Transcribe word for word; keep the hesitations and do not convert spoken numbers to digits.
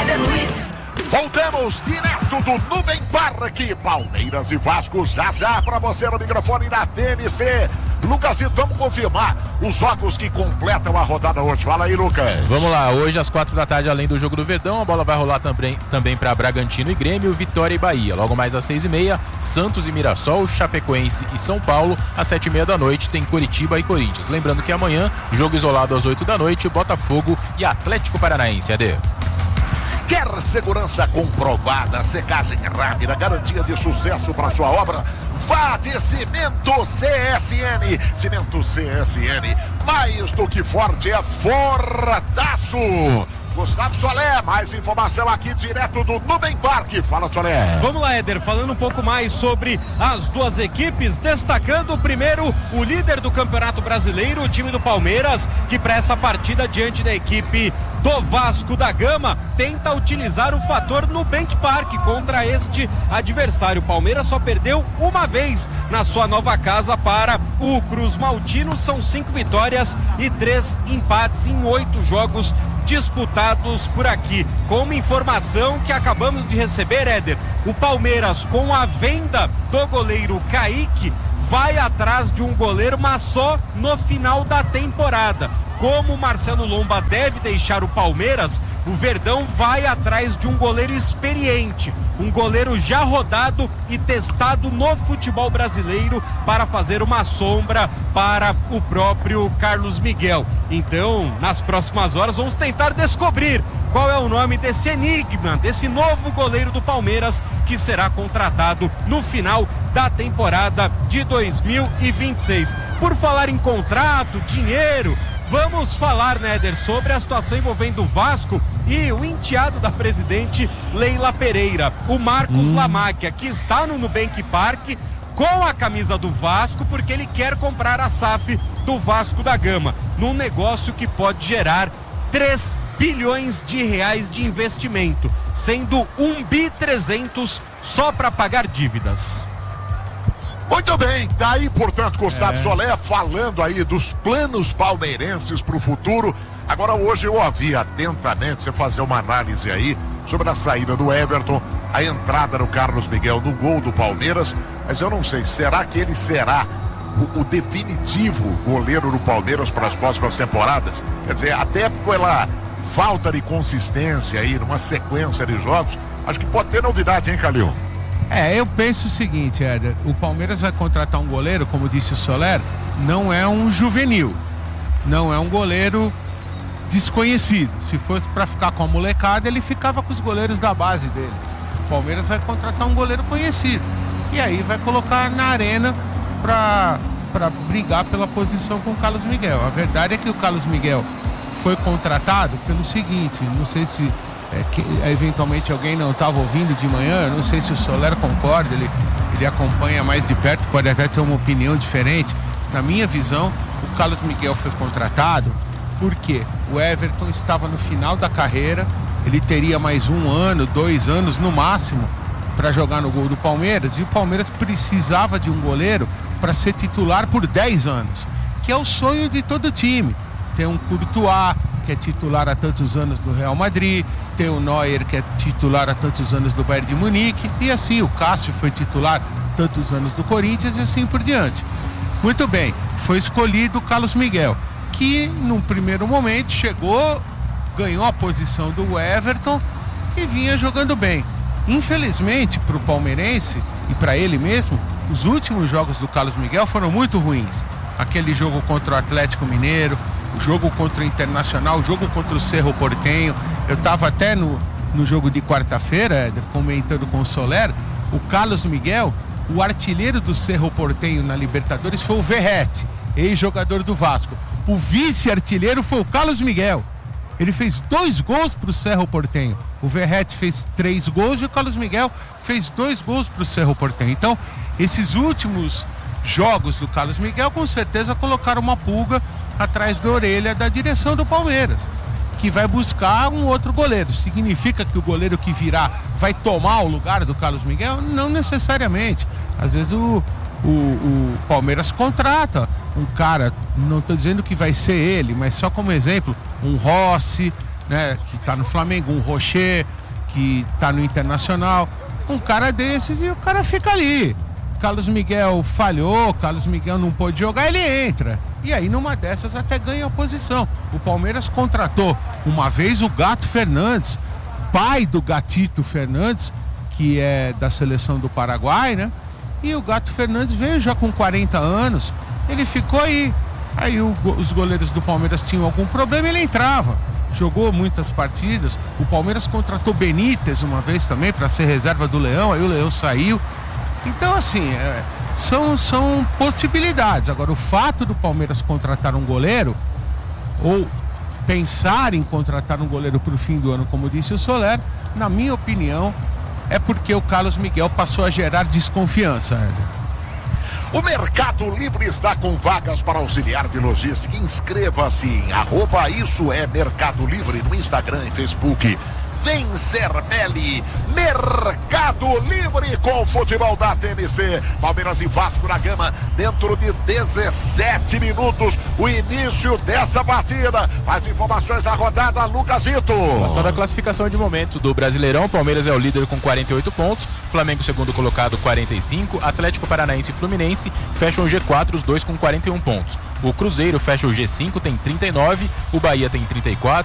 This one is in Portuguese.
Éder Luiz. Voltamos direto do Nubem Parque, Palmeiras e Vasco, já já para você no microfone da T N C. Lucasito, vamos confirmar os jogos que completam a rodada hoje. Fala aí, Lucas. Vamos lá, hoje às quatro da tarde, além do jogo do Verdão, a bola vai rolar também, também para Bragantino e Grêmio, Vitória e Bahia. Logo mais às seis e meia, Santos e Mirassol, Chapecoense e São Paulo. Às sete e meia da noite tem Coritiba e Corinthians. Lembrando que amanhã, jogo isolado às oito da noite, Botafogo e Atlético Paranaense. Adê. Quer segurança comprovada, secagem rápida, garantia de sucesso para sua obra? Vá de Cimento C S N. Cimento C S N, mais do que forte, é fortaço. Gustavo Solé, mais informação aqui direto do Nubem Parque. Fala, Solé. Vamos lá, Éder, falando um pouco mais sobre as duas equipes, destacando primeiro o líder do Campeonato Brasileiro, o time do Palmeiras, que para essa partida diante da equipe do Vasco da Gama tenta utilizar o fator Nubank Park contra este adversário. O Palmeiras só perdeu uma vez na sua nova casa para o Cruz Maltino. São cinco vitórias e três empates em oito jogos disputados por aqui. Com uma informação que acabamos de receber, Éder, o Palmeiras, com a venda do goleiro Kaique, vai atrás de um goleiro, mas só no final da temporada. Como o Marcelo Lomba deve deixar o Palmeiras, o Verdão vai atrás de um goleiro experiente, um goleiro já rodado e testado no futebol brasileiro para fazer uma sombra para o próprio Carlos Miguel. Então, nas próximas horas, vamos tentar descobrir qual é o nome desse enigma, desse novo goleiro do Palmeiras que será contratado no final da temporada de dois mil e vinte e seis. Por falar em contrato, dinheiro, vamos falar, né, Éder, sobre a situação envolvendo o Vasco e o enteado da presidente Leila Pereira, o Marcos hum. Lamáquia, que está no Nubank Park com a camisa do Vasco, porque ele quer comprar a S A F do Vasco da Gama, num negócio que pode gerar três bilhões de reais de investimento, sendo um bi trezentos só para pagar dívidas. Muito bem, tá aí, portanto, Gustavo é. Solé falando aí dos planos palmeirenses para o futuro. Agora, hoje eu ouvi atentamente você fazer uma análise aí sobre a saída do Everton, a entrada do Carlos Miguel no gol do Palmeiras, mas eu não sei, será que ele será o, o definitivo goleiro do Palmeiras para as próximas temporadas? Quer dizer, até pela falta de consistência aí, numa sequência de jogos, acho que pode ter novidade, hein, Calil? É, eu penso o seguinte, Éder, o Palmeiras vai contratar um goleiro, como disse o Soler, não é um juvenil, não é um goleiro desconhecido. Se fosse para ficar com a molecada, ele ficava com os goleiros da base dele. O Palmeiras vai contratar um goleiro conhecido e aí vai colocar na arena para para brigar pela posição com o Carlos Miguel. A verdade é que o Carlos Miguel foi contratado pelo seguinte, não sei se É, que, eventualmente alguém não estava ouvindo de manhã, não sei se o Soler concorda, ele, ele acompanha mais de perto, pode até ter uma opinião diferente. Na minha visão, o Carlos Miguel foi contratado porque o Everton estava no final da carreira, ele teria mais um ano, dois anos no máximo para jogar no gol do Palmeiras, e o Palmeiras precisava de um goleiro para ser titular por dez anos, que é o sonho de todo time. Tem um Courtois, que é titular há tantos anos do Real Madrid, tem o Neuer, que é titular há tantos anos do Bayern de Munique, e assim, o Cássio foi titular tantos anos do Corinthians e assim por diante. Muito bem, foi escolhido o Carlos Miguel, que num primeiro momento chegou, ganhou a posição do Everton e vinha jogando bem. Infelizmente, para o palmeirense e para ele mesmo, os últimos jogos do Carlos Miguel foram muito ruins. Aquele jogo contra o Atlético Mineiro, o jogo contra o Internacional, o jogo contra o Cerro Porteño. Eu estava até no, no jogo de quarta-feira, Éder, comentando com o Soler, o Carlos Miguel, o artilheiro do Cerro Porteño na Libertadores foi o Verratti, ex-jogador do Vasco. O vice-artilheiro foi o Carlos Miguel. Ele fez dois gols para o Cerro Porteño. O Verratti fez três gols e o Carlos Miguel fez dois gols para o Cerro Porteño. Então, esses últimos jogos do Carlos Miguel com certeza colocaram uma pulga atrás da orelha da direção do Palmeiras, que vai buscar um outro goleiro. Significa que o goleiro que virá vai tomar o lugar do Carlos Miguel? Não necessariamente. Às vezes o, o, o Palmeiras contrata um cara, não estou dizendo que vai ser ele, mas só como exemplo, um Rossi, né, que tá no Flamengo, um Rocher, que tá no Internacional, um cara desses e o cara fica ali. Carlos Miguel falhou, Carlos Miguel não pôde jogar, ele entra. E aí numa dessas até ganha a posição. O Palmeiras contratou uma vez o Gato Fernandes, pai do Gatito Fernandes, que é da seleção do Paraguai, né? E o Gato Fernandes veio já com quarenta anos, ele ficou aí. Aí o, os goleiros do Palmeiras tinham algum problema, ele entrava. Jogou muitas partidas. O Palmeiras contratou Benítez uma vez também para ser reserva do Leão, aí o Leão saiu. Então, assim, é, são, são possibilidades. Agora, o fato do Palmeiras contratar um goleiro, ou pensar em contratar um goleiro para o fim do ano, como disse o Soler, na minha opinião, é porque o Carlos Miguel passou a gerar desconfiança, Éder. O Mercado Livre está com vagas para auxiliar de logística. Inscreva-se em arroba isso é Mercado Livre no Instagram e Facebook. Vem Zermelli, Mercado Livre com o futebol da T M C. Palmeiras e Vasco da Gama dentro de dezessete minutos. O início dessa partida. Mais informações da rodada, Lucasito. Passando a classificação de momento do Brasileirão, Palmeiras é o líder com quarenta e oito pontos, Flamengo segundo colocado quarenta e cinco, Atlético Paranaense e Fluminense fecham o G quatro, os dois com quarenta e um pontos. O Cruzeiro fecha o G cinco, tem trinta e nove, o Bahia tem trinta e quatro.